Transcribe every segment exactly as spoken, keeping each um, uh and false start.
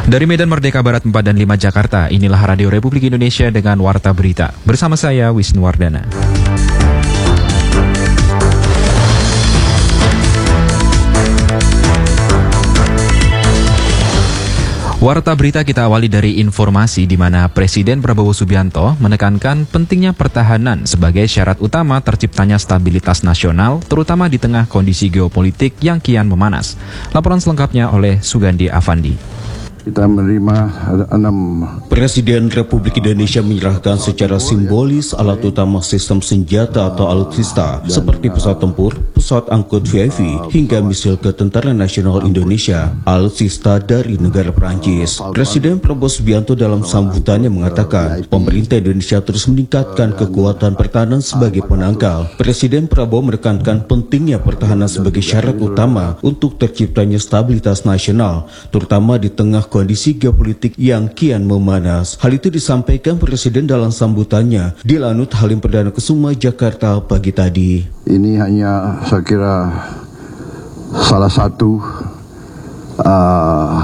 Dari Medan Merdeka Barat empat dan lima Jakarta, inilah Radio Republik Indonesia dengan Warta Berita. Bersama saya, Wisnuwardana. Warta Berita kita awali dari informasi di mana Presiden Prabowo Subianto menekankan pentingnya pertahanan sebagai syarat utama terciptanya stabilitas nasional, terutama di tengah kondisi geopolitik yang kian memanas. Laporan selengkapnya oleh Sugandi Avandi. Kita menerima enam. Presiden Republik Indonesia menyerahkan secara simbolis alat utama sistem senjata atau alutsista seperti pesawat tempur, pesawat angkut V I V, hingga misil ke Tentara Nasional Indonesia, alutsista dari negara Perancis. Presiden Prabowo Subianto dalam sambutannya mengatakan pemerintah Indonesia terus meningkatkan kekuatan pertahanan sebagai penangkal. Presiden Prabowo menekankan pentingnya pertahanan sebagai syarat utama untuk terciptanya stabilitas nasional, terutama di tengah kondisi geopolitik yang kian memanas. Hal itu disampaikan Presiden dalam sambutannya di Lanut Halim Perdana Kusuma, Jakarta pagi tadi. Ini hanya saya kira salah satu uh,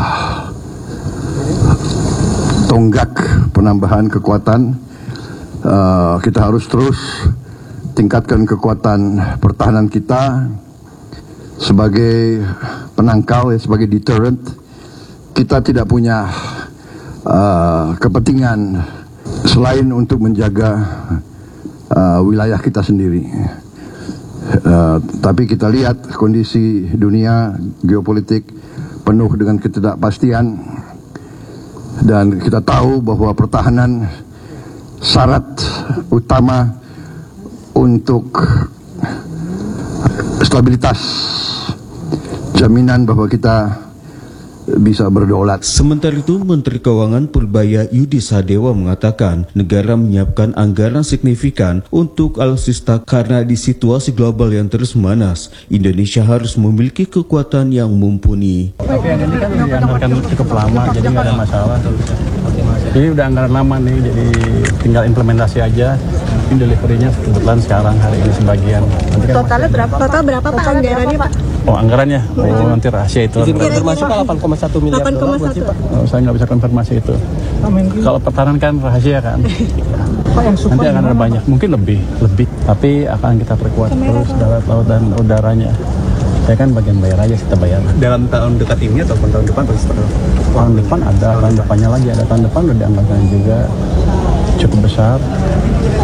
tonggak penambahan kekuatan. Uh, kita harus terus tingkatkan kekuatan pertahanan kita sebagai penangkal, ya, sebagai deterrent. Kita tidak punya uh, kepentingan selain untuk menjaga uh, wilayah kita sendiri. Uh, tapi kita lihat kondisi dunia geopolitik penuh dengan ketidakpastian, dan kita tahu bahwa pertahanan syarat utama untuk stabilitas, jaminan bahwa kita bisa berdaulat. Sementara itu, Menteri Keuangan Purbaya Yudi Sadewa mengatakan negara menyiapkan anggaran signifikan untuk alutsista karena di situasi global yang terus memanas, Indonesia harus memiliki kekuatan yang mumpuni. Tapi yang ini kan dianggarkan cukup lama, jadi nggak ada masalah. Jadi udah anggaran lama nih, jadi tinggal implementasi aja. Ini delivery-nya kebetulan sekarang hari ini sebagian. Kan totalnya berapa? Total berapa Pak anggarannya Pak? Oh, anggarannya? Oh, nanti rahasia itu. Izin termasuk delapan koma satu miliar dolar buat sih Pak? Oh, saya nggak bisa konfirmasi itu. Kalau pertahanan kan rahasia kan. Nanti akan ada banyak, mungkin lebih, lebih. Tapi akan kita perkuat terus darat, laut, dan udaranya. Saya kan bagian bayar aja, kita bayar. Dalam tahun dekat ini atau tahun depan pasti tahun depan ada, tahun depannya lagi ada, tahun depan udah dianggarkan juga cukup besar.